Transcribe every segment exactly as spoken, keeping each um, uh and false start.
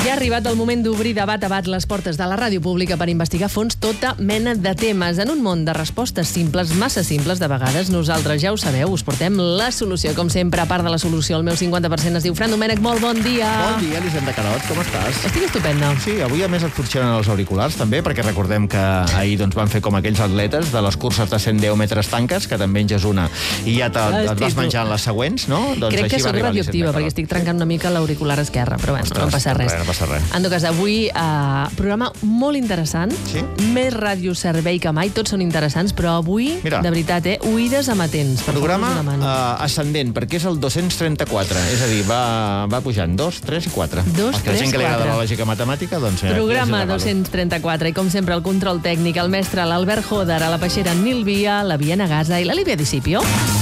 Ja ha arribat el moment d'obrir de bat a bat les portes de la ràdio pública per investigar a fons tota mena de temes. En un món de respostes simples, massa simples de vegades, nosaltres ja ho sabeu, us portem la solució. Com sempre, a part de la solució, el meu cinquanta per cent es diu Fran Domènech. Molt bon dia. Bon dia, Elisenda Carot, com estàs? Estic estupenda. Sí, avui a més et funcionen els auriculars també, perquè recordem que ahir doncs, van fer com aquells atletes de les curses de cent deu metres tanques, que te'n menges una i ja te, et vas menjant les següents, no? Doncs crec que soc radioactiva, perquè estic trencant una mica l'auricular esquerra, però bueno, Ostres, no passa res. res. No passa res. En tot cas, avui, eh, programa molt interessant, sí? Més radioservei que mai, tots són interessants, però avui, Mira, de veritat, eh, oïdes amatents. Per programa uh, ascendent, perquè és el dos-cents trenta-quatre, és a dir, va, va pujant dos, tres i quatre. dos, tres, tres, gent que li agrada quatre. la lògica matemàtica, doncs... Programa dos-cents trenta-quatre, i com sempre, el control tècnic, el mestre, l'Albert Joder, a la peixera Nil Via, la Viena Gaza i la Lívia Discipio.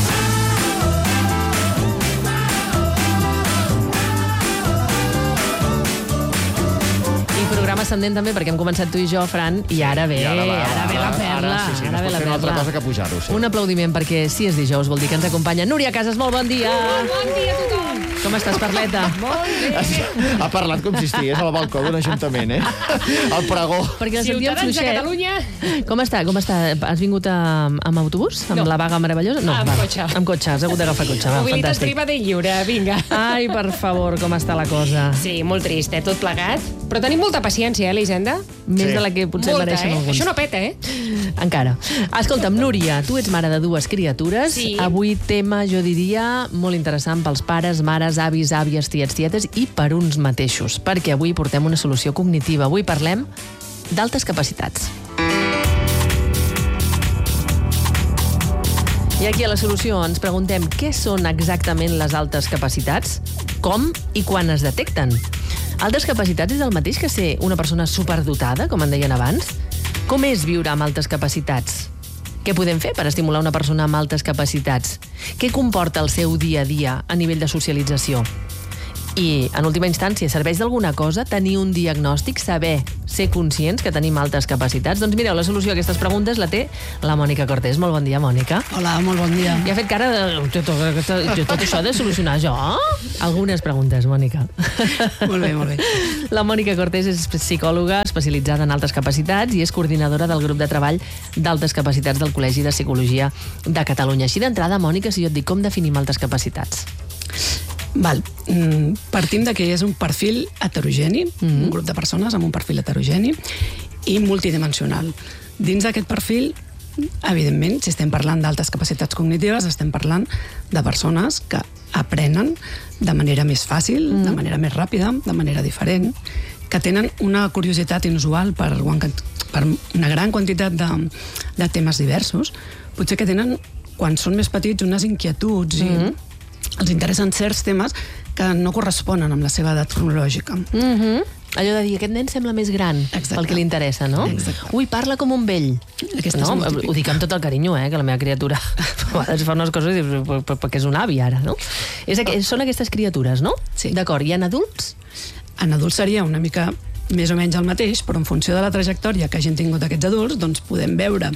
Programa ascendent també, perquè hem començat tu i jo, Fran, i ara ve, ara, va, ara ve la perla. Ara, sí, sí, ara no ve la perla. Una altra cosa que pujar-ho, sí. Un aplaudiment, perquè si és dijous vol dir que ens acompanya Núria Casas. Molt bon dia. Molt bon dia a tothom. Com estàs, Perleta? Molt bé. Ha parlat com si estigués al balcó d'un ajuntament, eh? Al pregó. Perquè Ciutadans de Catalunya. Com està? Com està? Has vingut a, amb autobús? Amb no. la vaga meravellosa? No, amb va. cotxe. Amb cotxe, has hagut d'agafar cotxe. Va, Mobilitat fantàstic. privada i lliure, vinga. Ai, per favor, com està la cosa? Sí, molt trist, eh, tot plegat. Però tenim molta paciència, eh, Elisenda? Més sí. de la que potser molta, mereixen eh? alguns. Això no peta, eh? Encara. Escolta'm, Núria, tu ets mare de dues criatures. Sí. Avui tema, jo diria, molt interessant pels pares, mares, avis, àvies, tiets, tietes i per uns mateixos, perquè avui portem una solució cognitiva. Avui parlem d'altes capacitats. I aquí a la solució ens preguntem què són exactament les altes capacitats, com i quan es detecten. Altes capacitats és el mateix que ser una persona superdotada, com en deien abans? Com és viure amb altes capacitats? Què podem fer per estimular una persona amb altes capacitats? Què comporta el seu dia a dia a nivell de socialització? I, en última instància, serveix d'alguna cosa tenir un diagnòstic, saber, ser conscients que tenim altes capacitats? Doncs mireu, la solució a aquestes preguntes la té la Mònica Cortés. Molt bon dia, Mònica. Hola, molt bon dia. I ha fet cara de... Jo tot, jo tot això de solucionar jo? Algunes preguntes, Mònica. Molt bé, molt bé. La Mònica Cortés és psicòloga especialitzada en altes capacitats i és coordinadora del grup de treball d'altes capacitats del Col·legi de Psicologia de Catalunya. Així d'entrada, Mònica, si jo et dic com definim altes capacitats? Val. Partim de que és un perfil heterogeni, mm-hmm. un grup de persones amb un perfil heterogeni i multidimensional. Dins d'aquest perfil, evidentment, si estem parlant d'altes capacitats cognitives, estem parlant de persones que aprenen de manera més fàcil, mm. de manera més ràpida, de manera diferent, que tenen una curiositat inusual per, per una gran quantitat de, de temes diversos, potser que tenen, quan són més petits, unes inquietuds i mm-hmm. els interessen certs temes que no corresponen amb la seva edat cronològica. Mm-hmm. Allò de dir, aquest nen sembla més gran. Exacte. Pel que li interessa, no? Exacte. Ui, parla com un vell. Aquesta no? és Ho dic amb tot el carinyo, eh, que la meva criatura a vegades fa unes coses perquè és un avi ara, no? És aqu... Són aquestes criatures, no? Sí. D'acord, i en adults? En adults seria una mica més o menys el mateix, però en funció de la trajectòria que hagin tingut aquests adults, doncs podem veure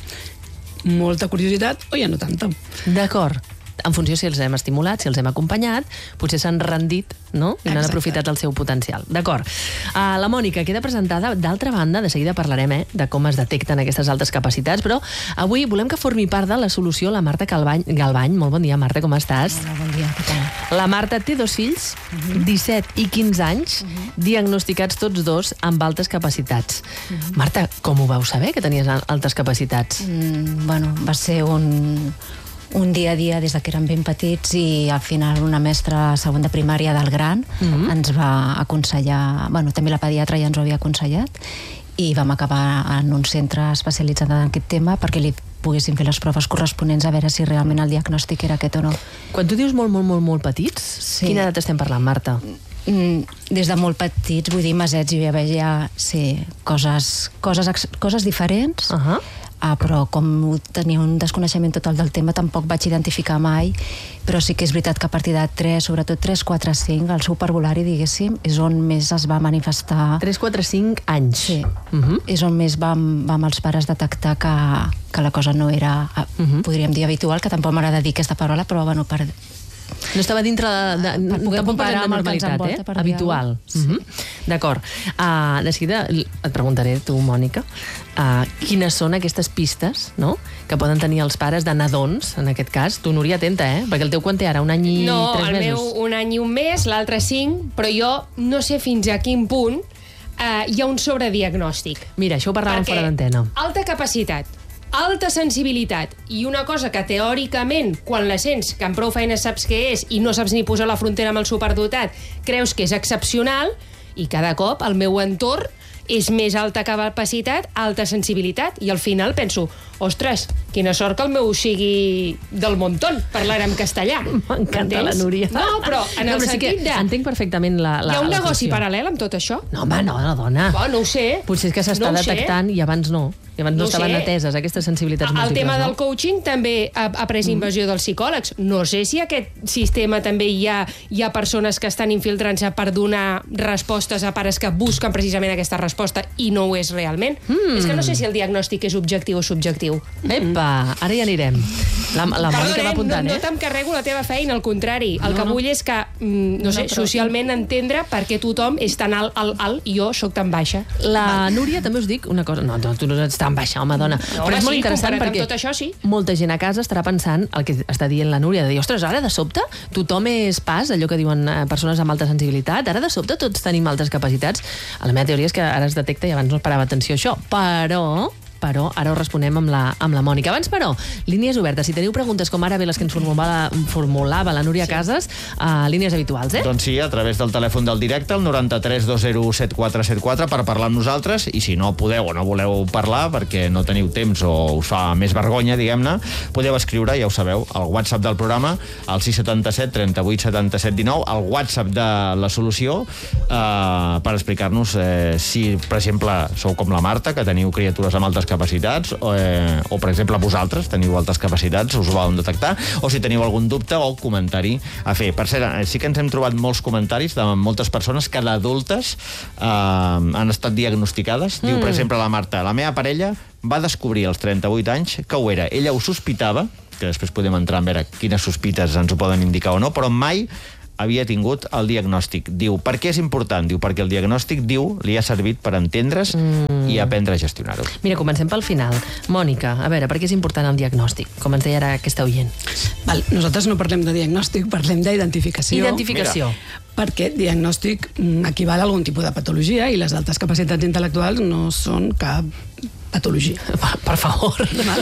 molta curiositat o ja no tanta. D'acord. En funció si els hem estimulat, si els hem acompanyat, potser s'han rendit, no? I no han aprofitat el seu potencial. D'acord. Uh, la Mònica queda presentada. D'altra banda, de seguida parlarem eh, de com es detecten aquestes altes capacitats, però avui volem que formi part de la solució la Marta Galvany. Galvany. Molt bon dia, Marta, com estàs? Hola, bon dia, què tal? La Marta té dos fills, uh-huh. disset i quinze anys, uh-huh. diagnosticats tots dos amb altes capacitats. Uh-huh. Marta, com ho vau saber, que tenies altes capacitats? Mm, bueno, va ser un... un dia a dia des que érem ben petits i al final una mestra segon de primària del Gran mm-hmm. ens va aconsellar, bueno, també la pediatra ja ens ho havia aconsellat i vam acabar en un centre especialitzat en aquest tema perquè li poguessin fer les proves corresponents a veure si realment el diagnòstic era aquest o no. Quan tu dius molt, molt, molt, molt petits, sí. Quina edat estem parlant, Marta? Mm, des de molt petits, vull dir, masets, hi havia sí, coses, coses, coses diferents, uh-huh. Ah, però com tenia un desconeixement total del tema tampoc vaig identificar mai, però sí que és veritat que a partir de tres, sobretot tres, quatre, cinc, el seu parvulari, diguéssim, és on més es va manifestar... tres, quatre, cinc anys. Sí, uh-huh. És on més vam, vam els pares detectar que, que la cosa no era, uh-huh. podríem dir, habitual, que tampoc m'agrada dir aquesta paraula, però bueno, per No estava dintre de... de Per poder tampoc comparar parlem de amb el que ens normalitat, envolta eh? per dir Habitual. alguna cosa. Uh -huh. D'acord. Uh, de seguida et preguntaré, tu, Mònica, uh, quines són aquestes pistes, no?, que poden tenir els pares de nadons, en aquest cas. Tu, Núria, atenta, eh? Perquè el teu quan té ara? Un any i no, tres el mesos? meu un any i un mes, l'altre cinc, però jo no sé fins a quin punt eh, hi ha un sobrediagnòstic. Mira, això ho parlàvem fora d'antena. Alta capacitat, alta sensibilitat i una cosa que teòricament, quan la sents, que amb prou feines saps què és i no saps ni posar la frontera amb el superdotat, creus que és excepcional, i cada cop el meu entorn és més alta capacitat, alta sensibilitat, i al final penso, ostres, quina sort que el meu sigui del montón, parlar en castellà. M'encanta la Núria. No, però en no, el però sí sentit que de... entenc perfectament la, la Hi ha un la negoci funció. paral·lel amb tot això? No, home, no, no, dona. Oh, no ho sé. Potser és que s'està No ho sé. detectant i abans no. I abans no, No ho estaven sé. ateses aquestes sensibilitats El múltiples, tema no? del coaching també ha, ha pres invasió dels psicòlegs. No sé si aquest sistema també hi ha, hi ha persones que estan infiltrant-se per donar respostes a pares que busquen precisament aquesta resposta i no ho és realment. Mm. És que no sé si el diagnòstic és objectiu o subjectiu. Epa, ara hi anirem. La, la Mònica va apuntant, no, eh? no t'encarrego la teva feina, al contrari. El No, que no. vull és que, mm, no sé, però- socialment entendre per què tothom és tan alt, alt, alt i jo sóc tan baixa. La Núria, també us dic una cosa. No, no, tu no ets tan baixa, home, dona. No, Però home, és molt sí, interessant comparat amb perquè tot això, sí. molta gent a casa estarà pensant el que està dient la Núria, de dir, ostres, ara de sobte tothom és pas, allò que diuen eh, persones amb alta sensibilitat, ara de sobte tots tenim altes capacitats. A la meva teoria és que ara es detecta i abans no es parava atenció a això, però... però ara ho responem amb la, amb la Mònica. Abans, però, línies obertes. Si teniu preguntes com ara bé les que ens formulava, formulava la Núria sí. Casas, uh, línies habituals, eh? Doncs sí, a través del telèfon del directe, el noranta-tres dos zero set quatre set quatre, per parlar amb nosaltres, i si no podeu o no voleu parlar perquè no teniu temps o us fa més vergonya, diguem-ne, podeu escriure, ja ho sabeu, al WhatsApp del programa, al sis setanta set trenta vuit setanta set dinou, al WhatsApp de la solució, eh, per explicar-nos eh, si, per exemple, sou com la Marta, que teniu criatures amb altes capacitats, o, eh, o per exemple vosaltres teniu altes capacitats, us ho vau detectar, o si teniu algun dubte o comentari a fer. Per cert, sí que ens hem trobat molts comentaris de moltes persones que d'adultes eh, han estat diagnosticades. Mm. Diu, per exemple, la Marta, la meva parella va descobrir als trenta-vuit anys que ho era. Ella ho sospitava, que després podem entrar a veure quines sospites ens ho poden indicar o no, però mai havia tingut el diagnòstic. Diu, per què és important? Diu, perquè el diagnòstic, diu, li ha servit per entendre's mm. i aprendre a gestionar-ho. Mira, comencem pel final. Mònica, a veure, per què és important el diagnòstic? Com ens deia ara aquesta oient. Val, nosaltres no parlem de diagnòstic, parlem d'identificació. Identificació. Mira. Perquè diagnòstic mm, equival a algun tipus de patologia i les altes capacitats intel·lectuals no són cap patologia. Per, per favor.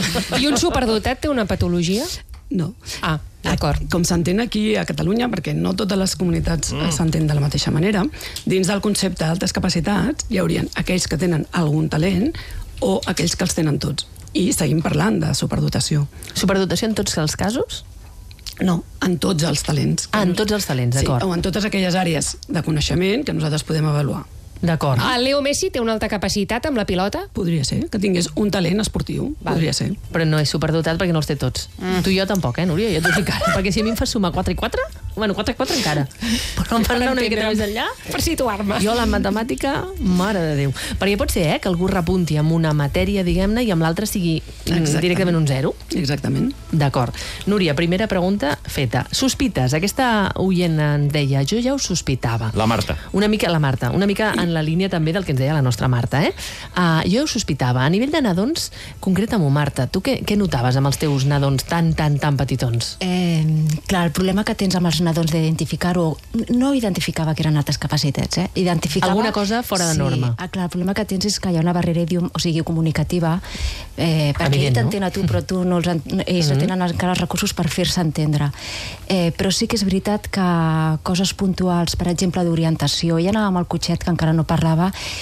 I un superdotat té una patologia? No. Ah, d'acord. Com s'entén aquí a Catalunya, perquè no totes les comunitats mm. s'entén de la mateixa manera, dins del concepte d'altes capacitats hi haurien aquells que tenen algun talent o aquells que els tenen tots. I seguim parlant de superdotació. Superdotació en tots els casos? No, en tots els talents. Ah, en tots els talents, d'acord. Sí, o en totes aquelles àrees de coneixement que nosaltres podem avaluar. D'acord. El Leo Messi té una alta capacitat amb la pilota? Podria ser, que tingués un talent esportiu. Val. Podria ser. Però no és superdotat perquè no els té tots. Mm. Tu i jo tampoc, eh, Núria? Jo t'ho dic ara. Perquè si a mi em fas sumar quatre i quatre, bueno, quatre i quatre encara. Però em fan anar una miqueta més enllà. Per situar-me. Jo la matemàtica, mare de Déu. Perquè pot ser, eh, que algú repunti amb una matèria, diguem-ne, i amb l'altra sigui mm, directament un zero. Exactament. D'acord. Núria, primera pregunta feta. Sospites. Aquesta oient ens deia, jo ja ho sospitava. La Marta. Una mica, la Marta, una mica en la línia també del que ens deia la nostra Marta, eh? Uh, jo ho sospitava. A nivell de nadons, concretament, Marta, tu què, què notaves amb els teus nadons tan, tan, tan petitons? Eh, clar, el problema que tens amb els nadons d'identificar-ho, no identificava que eren altes capacitats, eh? Identificava... Alguna cosa fora de norma. Sí, clar, el problema que tens és que hi ha una barrera idiom, o sigui, comunicativa, eh, perquè Evident, ell no? t'entén a tu, però tu no els, ells mm-hmm. no tenen encara els recursos per fer-se entendre. Eh, però sí que és veritat que coses puntuals, per exemple, d'orientació, ja anava amb el cotxet, que encara no parlava,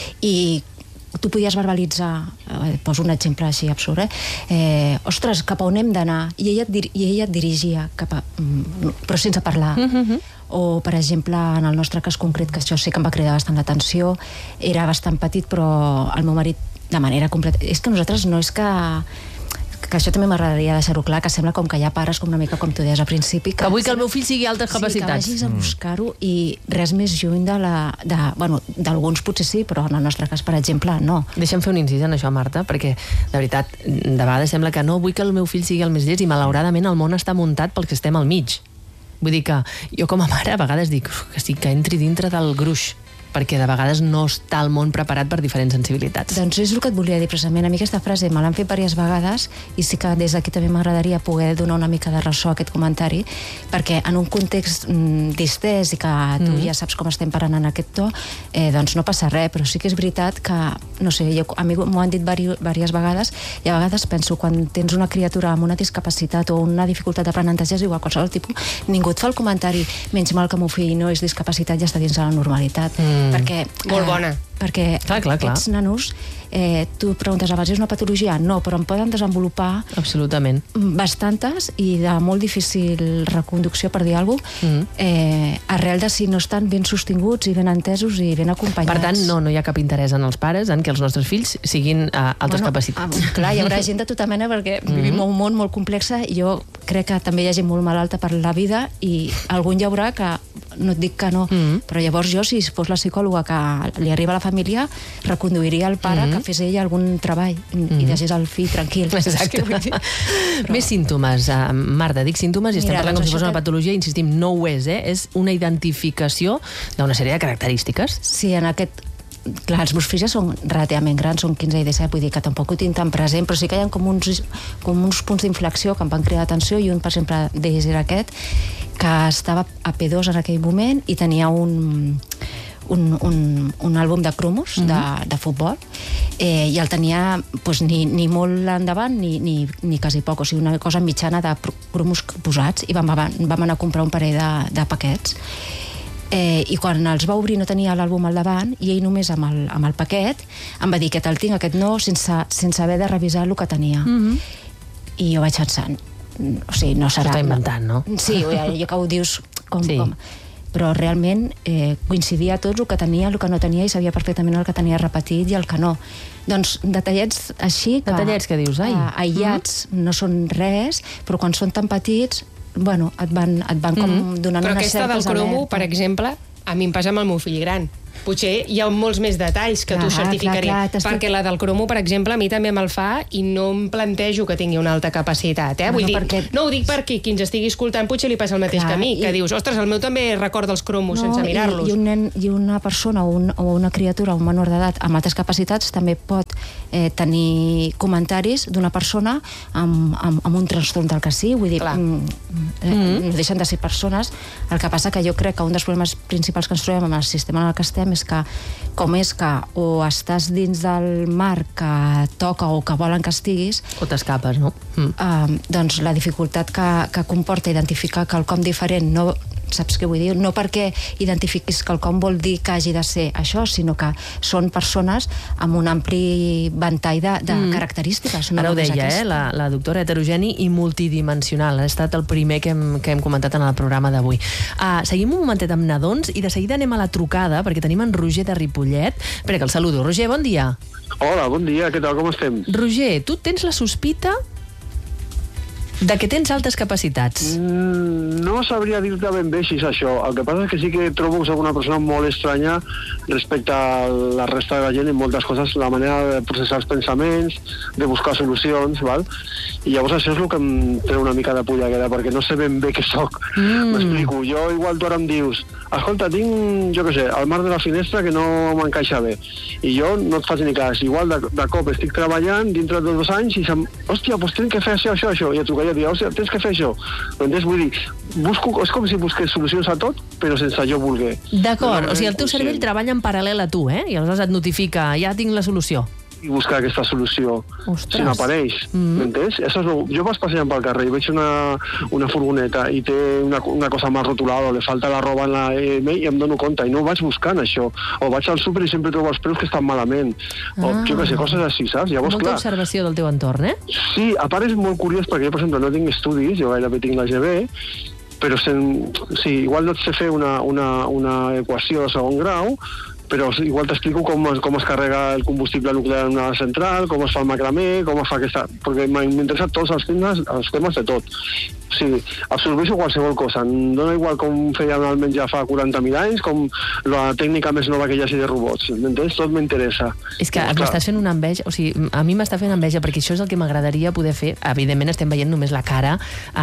i tu podies verbalitzar, eh, poso un exemple així absurd, eh? eh ostres, cap a on hem d'anar? I ella, et dir, i ella et dirigia cap a... però sense parlar. Mm-hmm. O, per exemple, en el nostre cas concret, que això sí que em va cridar bastant l'atenció, era bastant petit, però el meu marit, de manera completa... És que nosaltres no és que... que això també m'agradaria deixar-ho clar, que sembla com que hi ha pares, com una mica com tu deies al principi, Que vull que el meu fill sigui altes capacitats. Sí, que vagis a buscar-ho i res més lluny de la... De, bueno, d'alguns potser sí, però en el nostre cas, per exemple, no. Deixa'm fer un incís en això, Marta, perquè, de veritat, de vegades sembla que no vull que el meu fill sigui el més llest i, malauradament, el món està muntat pels que estem al mig. Vull dir que jo com a mare a vegades dic que sí, que entri dintre del gruix, perquè de vegades no està el món preparat per diferents sensibilitats. Doncs és el que et volia dir precisament. A mi aquesta frase me l'han fet diverses vegades i sí que des d'aquí també m'agradaria poder donar una mica de ressò a aquest comentari, perquè en un context mm, distès i que tu mm. ja saps com estem parant en aquest to, eh, doncs no passa res, però sí que és veritat que, no sé, jo, a mi m'ho han dit diverses vegades i a vegades penso, quan tens una criatura amb una discapacitat o una dificultat d'aprenentatge, és igual, qualsevol tipus, ningú et fa el comentari, menys mal que el meu fill no és discapacitat i està dins de la normalitat. Mm. Perquè, molt bona. Eh, perquè clar, clar, clar. aquests nanos, eh, tu preguntes abans, és una patologia? No, però en poden desenvolupar absolutament bastantes i de molt difícil reconducció, per dir alguna cosa, mm. eh, arrel de si no estan ben sostinguts i ben entesos i ben acompanyats. Per tant, no, no hi ha cap interès en els pares en que els nostres fills siguin uh, altres bueno, capacitats. Ah, clar, hi haurà gent de tota mena perquè mm. vivim un món molt complex i jo crec que també hi ha gent molt malalta per la vida i algun hi haurà que, no et dic que no, mm. però llavors jo, si fos la psicòloga que li arriba a la família, reconduiria el pare mm. que fes ell algun treball mm. i deixés el fill tranquil. Exacte. Però... Més símptomes, uh, Marta, dic símptomes i estem Mira, parlant com si fos una patologia, insistim, no ho és, eh? És una identificació d'una sèrie de característiques. Sí, en aquest... Clar, els meus fills ja són relativament grans, són quinze i disset, vull dir que tampoc ho tinc tan present, però sí que hi ha com uns, com uns punts d'inflexió que em van cridar l'atenció i un, per exemple, d'ells era aquest, que estava a P dos en aquell moment i tenia un... Un, un, un àlbum de cromos mm -hmm. de, de futbol eh, i el tenia pues, ni, ni molt endavant ni, ni, ni quasi poc, o sigui, una cosa mitjana de cromos posats i vam, vam anar a comprar un parell de, de paquets eh, i quan els va obrir no tenia l'àlbum al davant i ell només amb el, amb el paquet em va dir que te'l tinc, aquest no, sense, sense haver de revisar el que tenia mm -hmm. i jo vaig pensant o sigui, no serà... S'ho està inventant, no? Sí, ja, ja que ho dius com... Sí. com però realment eh, coincidia tot el que tenia, el que no tenia i sabia perfectament el que tenia repetit i el que no. Doncs detallets així que... Detallets que dius, ai. Eh, aïllats mm -hmm. no són res, però quan són tan petits, bueno, et van, et van com mm -hmm. donant però unes certes alertes. Però aquesta del cromo, alerta. per exemple, a mi em passa amb el meu fill gran. Potser hi ha molts més detalls que clar, t'ho certificaria. Clar, clar, perquè la del cromo, per exemple, a mi també me'l fa i no em plantejo que tingui una alta capacitat. Eh? Vull bueno, dir, perquè... No ho dic perquè qui ens estigui escoltant potser li passa el mateix clar, que a mi, que i... dius, ostres, el meu també recorda els cromos no, sense mirar-los. I, i, un nen, I una persona o, un, o una criatura, un menor d'edat amb altres capacitats també pot eh, tenir comentaris d'una persona amb, amb, amb un trastorn del que sí. Vull dir, mm, eh, mm. no deixen de ser persones. El que passa que jo crec que un dels problemes principals que ens trobem amb el sistema en el que estem és que com és que o estàs dins del marc que toca o que volen que estiguis... O t'escapes, no? Mm. Uh, doncs la dificultat que, que comporta identificar quelcom diferent, no, saps què vull dir? No perquè identifiquis quelcom vol dir que hagi de ser això, sinó que són persones amb un ampli ventall de, de mm. característiques. No Ara ho deia, eh? La, la doctora heterogeni i multidimensional. Ha estat el primer que hem, que hem comentat en el programa d'avui. Uh, seguim un momentet amb nadons i de seguida anem a la trucada perquè tenim en Roger de Ripollet. Espera que el saludo. Roger, bon dia. Hola, bon dia, què tal, com estem? Roger, tu tens la sospita de que tens altes capacitats. Mm, no sabria dir-te ben bé si és això. El que passa és que sí que trobo que soc una persona molt estranya respecte a la resta de la gent en moltes coses, la manera de processar els pensaments, de buscar solucions, val? I llavors això és el que em treu una mica de polleguera, perquè no sé ben bé què soc. Mm. M'explico. Jo, igual tu ara em dius, escolta, tinc, jo què sé, el mar de la finestra que no m'encaixa bé. I jo no et faig ni cas. Igual de, de cop estic treballant dintre de dos anys i se'm, hòstia, doncs tinc que fer això, això, això. I et trucaria, dir, hòstia, tens que fer això. Entens? Vull dir, busco, és com si busqués solucions a tot, però sense jo voler. D'acord, o sigui, el teu cervell treballa en paral·lel a tu, eh? I aleshores et notifica, ja tinc la solució. I buscar aquesta solució. Ostres. Si m'apareix, mm. m'entens? Això és lo... Jo vas passejant pel carrer i veig una, una furgoneta i té una, una cosa mal rotulada, le falta la roba en la E M i em dono compte, i no ho vaig buscant, això. O vaig al súper i sempre trobo els preus que estan malament. Ah. O jo què sé, coses així, saps? Llavors, molta clar, observació del teu entorn, eh? Sí, a part és molt curiós perquè jo, per exemple, no tinc estudis, jo gairebé tinc la G B, però sen, sí, igual no et sé fer una, una, una equació de segon grau, però igual t'explico com, es- com es carrega el combustible nuclear en una central, com es fa el macramé, com es fa aquesta... Perquè m'interessa tots els temes, els temes de tot. O sigui, absorbeixo qualsevol cosa. Em dona igual com feien almenys ja fa quaranta mil anys, com la tècnica més nova que hi hagi de robots. M'entens? Tot m'interessa. És que Doncs, clar, m'estàs fent una enveja, o sigui, a mi m'està fent enveja, perquè això és el que m'agradaria poder fer. Evidentment estem veient només la cara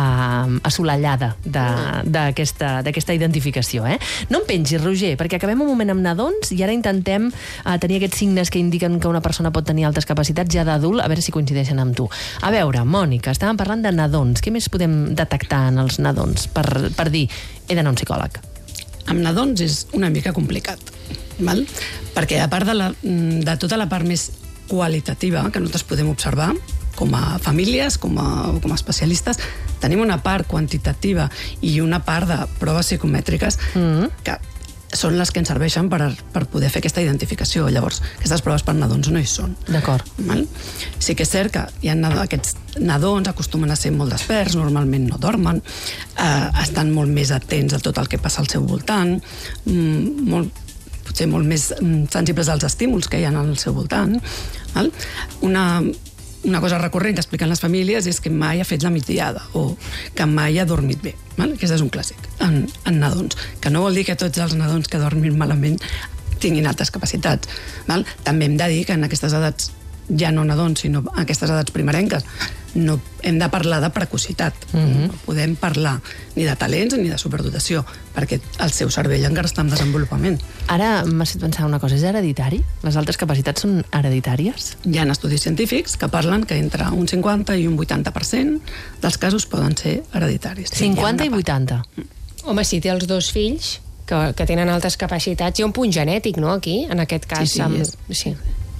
eh, assolellada de- d'aquesta d'aquesta identificació, eh? No em pengis, Roger, perquè acabem un moment amb nadons i ara intentem eh, tenir aquests signes que indiquen que una persona pot tenir altes capacitats ja d'adult, a veure si coincideixen amb tu. A veure, Mònica, estàvem parlant de nadons. Què més podem detectar en els nadons per, per dir he d'anar a un psicòleg? Amb nadons és una mica complicat, val? Perquè a part de, la, de tota la part més qualitativa que nosaltres podem observar, com a famílies, com a, com a especialistes, tenim una part quantitativa i una part de proves psicomètriques mm-hmm. que són les que ens serveixen per, per poder fer aquesta identificació. Llavors, aquestes proves per nadons no hi són. D'acord. Val? Sí que és cert que hi ha nad- aquests nadons acostumen a ser molt desperts, normalment no dormen, eh, estan molt més atents a tot el que passa al seu voltant, mm, molt, potser molt més mm, sensibles als estímuls que hi ha al seu voltant. Val? Una, una cosa recurrent que expliquen les famílies és que mai ha fet la migdiada o que mai ha dormit bé. Val? Aquest és un clàssic en, en nadons, que no vol dir que tots els nadons que dormin malament tinguin altes capacitats. Val? També hem de dir que en aquestes edats, ja no nadons, sinó en aquestes edats primerenques, no hem de parlar de precocitat. Mm-hmm. No podem parlar ni de talents ni de superdotació, perquè el seu cervell encara està en desenvolupament. Ara m'ha fet pensar una cosa, és hereditari? Les altes capacitats són hereditàries? Hi ha estudis científics que parlen que entre un cinquanta i un vuitanta per cent dels casos poden ser hereditaris. cinquanta i vuitanta. Home, si té els dos fills que, que tenen altes capacitats, hi ha un punt genètic, no?, aquí, en aquest cas. Sí, sí, amb... és- sí.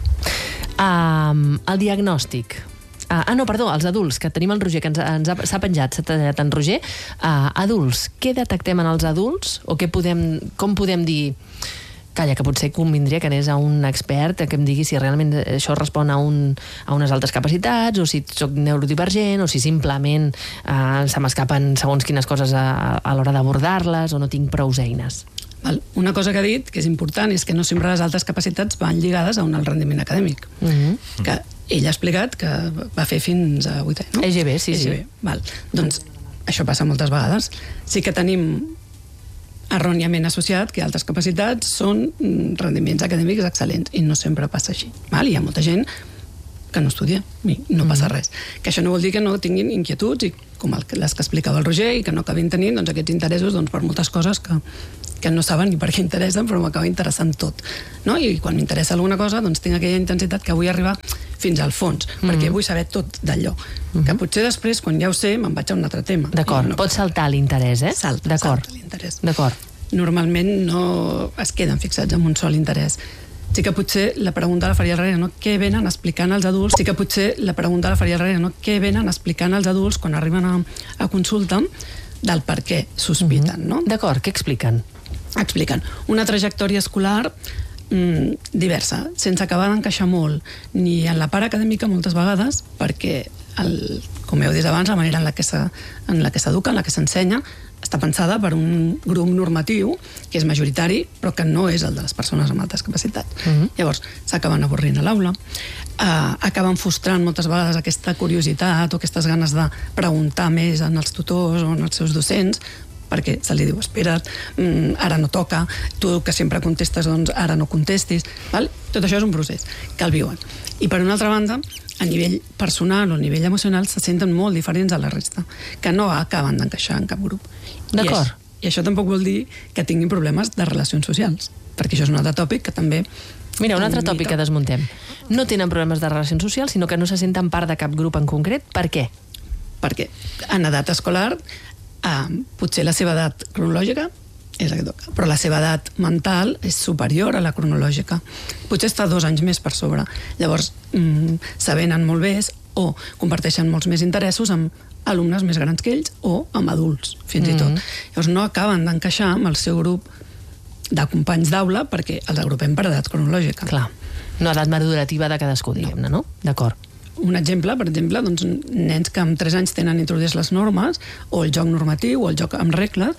Um, el diagnòstic. Uh, ah, no, perdó, els adults, que tenim el Roger, que ens, ens ha, s'ha penjat, s'ha tallat en Roger. Uh, adults, què detectem en els adults? O què podem, com podem dir... Calla, que potser convindria que anés a un expert que em digui si realment això respon a, un, a unes altes capacitats, o si soc neurodivergent, o si simplement uh, se m'escapen segons quines coses a, a l'hora d'abordar-les, o no tinc prous eines. Val. Una cosa que ha dit, que és important, és que no sempre les altes capacitats van lligades a un alt rendiment acadèmic. Mm-hmm. Que ell ha explicat que va fer fins a vuit anys, no? E G B, sí, sí. E G B. Val. Doncs això passa moltes vegades. Sí que tenim erròniament associat que altes capacitats són mm, rendiments acadèmics excel·lents, i no sempre passa així. Val? Hi ha molta gent que no estudia i no passa Mm-hmm. res. Que això no vol dir que no tinguin inquietuds, i com el, que- les que explicava el Roger, i que no acabin tenint doncs, aquests interessos doncs, per moltes coses que, que no saben ni per què interessen, però m'acaba interessant tot. No? I quan m'interessa alguna cosa, doncs tinc aquella intensitat que vull arribar fins al fons, mm. perquè vull saber tot d'allò. Mm-hmm. Que potser després, quan ja ho sé, me'n vaig a un altre tema. D'acord, I no pot saltar l'interès, eh? Salta, D'acord. salta l'interès. D'acord. Normalment no es queden fixats en un sol interès. Sí que potser la pregunta la faria al darrere, no? Què venen explicant als adults? Sí que potser la pregunta la faria al darrere, no? Què venen explicant als adults quan arriben a, a consulta del per què sospiten, no? D'acord, què expliquen? Expliquen una trajectòria escolar mm, diversa, sense acabar d'encaixar molt ni en la part acadèmica moltes vegades, perquè el, com heu dit abans, la manera en la que s'e- en la que s'educa, en la que s'ensenya, està pensada per un grup normatiu que és majoritari, però que no és el de les persones amb altes capacitats. Mhm. Llavors, s'acaben avorrint a l'aula, eh, acaben frustrant moltes vegades aquesta curiositat o aquestes ganes de preguntar més en els tutors o en els seus docents, perquè se li diu, espera't, mm, ara no toca, tu que sempre contestes, doncs ara no contestis, val? Tot això és un procés que el viuen. I per una altra banda, a nivell personal o a nivell emocional se senten molt diferents a la resta, que no acaben d'encaixar en cap grup. D'acord. I, això, I això tampoc vol dir que tinguin problemes de relacions socials, perquè això és un altre tòpic que també... Mira, un altre una tòpic mica- que desmuntem. No tenen problemes de relacions socials, sinó que no se senten part de cap grup en concret. Per què? Perquè en edat escolar eh, potser la seva edat cronològica és la que toca, però la seva edat mental és superior a la cronològica. Potser està dos anys més per sobre. Llavors, mm, s'avenen molt bé o comparteixen molts més interessos amb alumnes més grans que ells o amb adults, fins i tot. Llavors no acaben d'encaixar amb el seu grup de companys d'aula perquè els agrupem per edat cronològica. Clar, no edat madurativa de cadascú, diguem-ne, no? D'acord. Un exemple, per exemple, doncs, nens que amb tres anys tenen introduïdes les normes, o el joc normatiu, o el joc amb regles,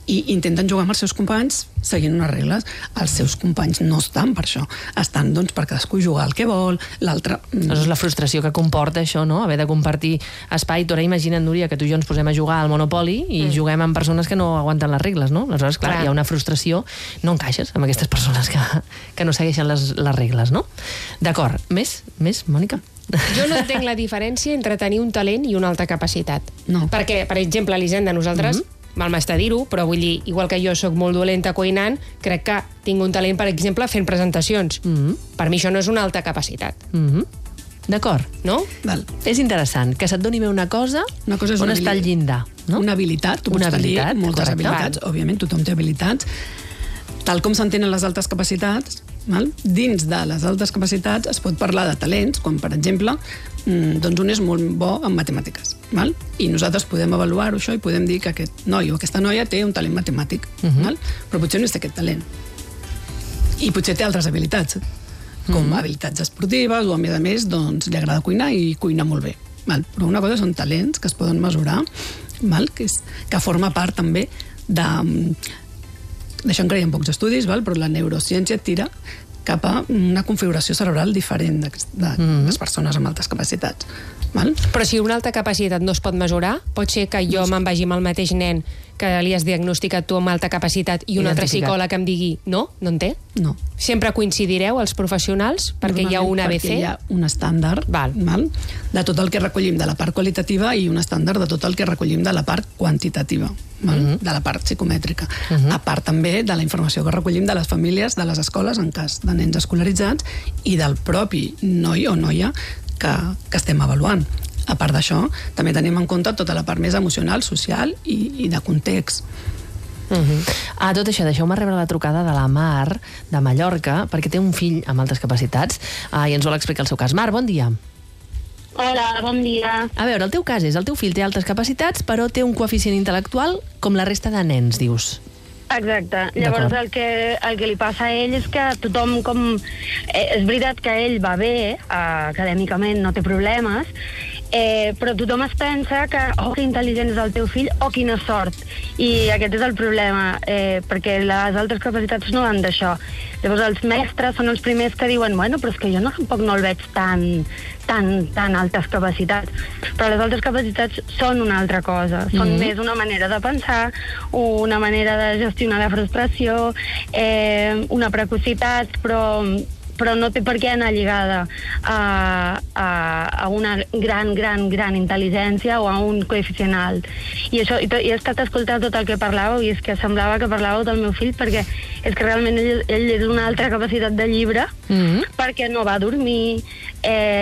i intenten jugar amb els seus companys seguint unes regles. Els seus companys no estan per això. Estan, doncs, per cadascú jugar el que vol, l'altre... Això és la frustració que comporta això, no? Haver de compartir espai. Tu ara imagina't, Núria, que tu i jo ens posem a jugar al Monopoly i mm. juguem amb persones que no aguanten les regles, no? Aleshores, clar, clar. hi ha una frustració. No encaixes amb aquestes persones que, que no segueixen les, les regles, no? D'acord. Més? Més, Mònica? Jo no entenc la diferència entre tenir un talent i una alta capacitat. No. Perquè, per exemple, Elisenda, nosaltres, mm-hmm. mal m'està dir-ho, però vull dir, igual que jo sóc molt dolenta cuinant, crec que tinc un talent, per exemple, fent presentacions. Mm-hmm. Per mi això no és una alta capacitat. Mm-hmm. D'acord. No? Val. És interessant que se't doni bé una cosa, una cosa és on una està el llindar. No? Una habilitat. Tu una pots habilitat, tenir moltes correcte. habilitats. Val. Òbviament, tothom té habilitats. Tal com s'entenen les altes capacitats, val? Dins de les altes capacitats es pot parlar de talents, com per exemple, doncs un és molt bo en matemàtiques. Val? I nosaltres podem avaluar-ho això i podem dir que aquest noi o aquesta noia té un talent matemàtic. Uh-huh. Val? Però potser no és aquest talent. I potser té altres habilitats, com uh-huh. habilitats esportives o, a més a més, doncs, li agrada cuinar i cuina molt bé. Val? Però una cosa són talents que es poden mesurar, val? Que, és, que forma part també de... D'això en creiem pocs estudis, val? Però la neurociència tira cap a una configuració cerebral diferent de, de mm. les persones amb altes capacitats. Val? Però si una alta capacitat no es pot mesurar, pot ser que jo me'n vagi amb el mateix nen que li has diagnosticat tu amb alta capacitat i un altre psicòleg em digui no, no en té? No. Sempre coincidireu, els professionals, perquè hi ha un A B C? Perquè hi ha un estàndard val. Val? De tot el que recollim de la part qualitativa i un estàndard de tot el que recollim de la part quantitativa, val? Uh-huh. De la part psicomètrica. Uh-huh. A part també de la informació que recollim de les famílies, de les escoles, en cas de nens escolaritzats, i del propi noi o noia que, que estem avaluant. A part d'això, també tenim en compte tota la part més emocional, social i, i de context. Uh-huh. Ah, tot això, deixeu-me rebre la trucada de la Mar, de Mallorca, perquè té un fill amb altes capacitats ah, i ens vol explicar el seu cas. Mar, bon dia. Hola, bon dia. A veure, el teu cas és, el teu fill té altes capacitats, però té un coeficient intel·lectual com la resta de nens, dius. Exacte. Llavors el que, el que li passa a ell és que tothom com... Eh, és veritat que ell va bé, eh, acadèmicament no té problemes, eh, però tothom es pensa que oh, que intel·ligent és el teu fill, oh, quina sort. I aquest és el problema, eh, perquè les altres capacitats no van d'això. Llavors els mestres són els primers que diuen bueno, però és que jo no, tampoc no el veig tan, tan, tan altes capacitats. Però les altes capacitats són una altra cosa. Són mm-hmm. més una manera de pensar, una manera de gestionar la frustració, eh, una precocitat, però... però no té per què anar lligada a, a, a una gran, gran, gran intel·ligència o a un coeficient alt. I, això, i, to, i he estat escoltant tot el que parlàveu i és que semblava que parlàveu del meu fill perquè és que realment ell, ell és una altra capacitat de llibre mm-hmm. perquè no va dormir, eh,